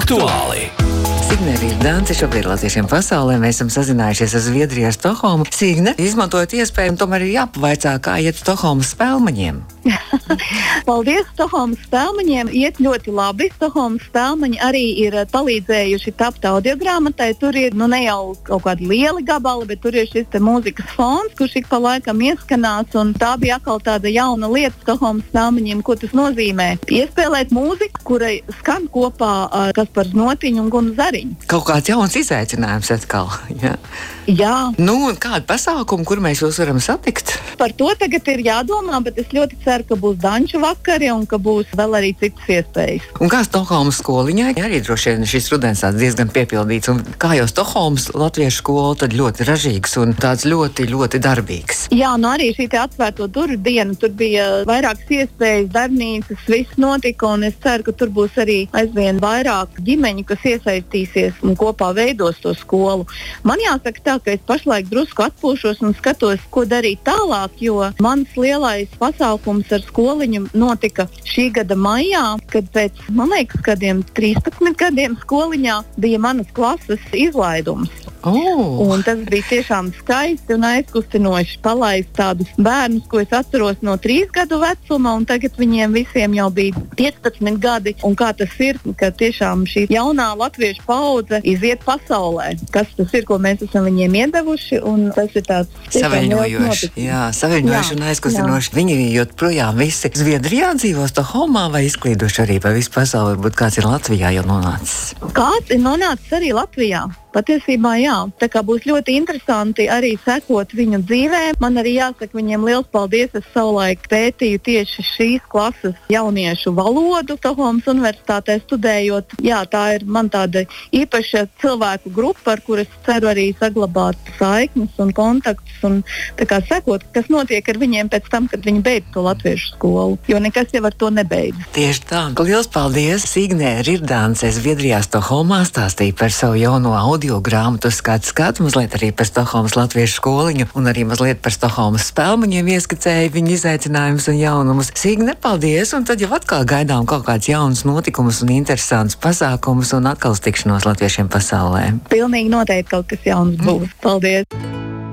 Aktuāli! Signe Rirdānce šobrīd latviešiem pasaulē. Mēs esam sazinājušies ar Zviedriju, ar Stokholmu. Signe, izmantojot iespēju, tomēr ir jāpavaicā, kā iet Stokholmas spēlmaņiem. Paldies Stokholmas spēlmaņiem. Iet ļoti labi. Stokholmas spēlmaņi arī ir palīdzējuši tapt audiogrāmatai. Tur ir ne jau kaut kādi lieli gabali, bet tur ir šis mūzikas fons, kurš ik pa laikam ieskanās. Un tā bija atkal tāda jauna lieta Stokholmas spēlmaņiem, ko tas nozīmē. Iespēlēt mūziku, kurai skan kopā ar Kasparu Znotiņu un Gunu Zariņu. Kaut kāds jauns izaicinājums atkal. Jā. Un kādu pasākumu, kur mēs jūs varam satikt? Par to tagad ir jādomā, bet es ļoti ceru, ka būs danču vakari un ka būs vēl arī citas iespējas. Un kā Stokholmas skoliņai arī droši vien šis rudens tāds diezgan piepildīts. Un kā jau Stokholmas latviešu skola, tad ļoti ražīgs un tāds ļoti, ļoti darbīgs. Jā, arī šī atvērto durvju diena, tur bija vairākas iespējas, darbnīcas, viss notika, un es ceru, ka tur būs arī aizvien vairāk ģimeņu, kas iesaistīsies un kopā veidos to skolu. Man jāsaka tā, ka es pašlaik drusku atpūšos un skatos, ko darīt tālāk, jo mans lielais pasākums ar skoliņu notika šī gada maijā, kad pēc, man liekas, kādiem 13 gadiem skoliņā bija manas klases izlaidums. Un tas bija tiešām skaisti un aizkustinoši palaist tādus bērnus, ko es atceros no 3 gadu vecuma, un tagad viņiem visiem jau bija 15 gadi. Un kā tas ir, ka tiešām šī jaunā latviešu paudze iziet pasaulē. Kas tas ir, ko mēs esam viņiem iedevuši, un tas ir tāds saviņojoši. Jā, saviņojoši un aizkustinoši. Viņi joprojām visi Zviedrijā dzīvo, Stokholmā vai izklīduši arī pa visu pasauli? Varbūt kāds ir Latvijā jau nonācis? Kāds ir nonācis arī Latvijā? Patiesībā jā, tā kā būs ļoti interesanti arī sekot viņu dzīvē. Man arī jāsaka viņiem liels paldies. Es savulaik pētīju tieši šīs klases jauniešu valodu Stokholmas universitātē studējot. Jā, tā ir man tāda īpaša cilvēku grupa, ar kuras ceru arī saglabāt saiknes un kontaktus un tā kā sekot, kas notiek ar viņiem pēc tam, kad viņi beidz to latviešu skolu, jo nekas jau ar to nebeidz. Tieši tā. Liels paldies Signe Rirdāncei Zviedrijā Stokholmā stāstīja par savu jauno audiogrāmatu skatu, mazliet arī par Stokholmas latviešu skoliņu un arī mazliet par Stokholmas spēlmaņiem ieskicēja viņu izaicinājumus un jaunumus. Signe, paldies, un tad jau atkal gaidām kaut kāds jauns notikumus un interesants pasākumus un atkal tikšanos latviešiem pasaulē. Pilnīgi noteikti kaut kas jauns būs. Paldies!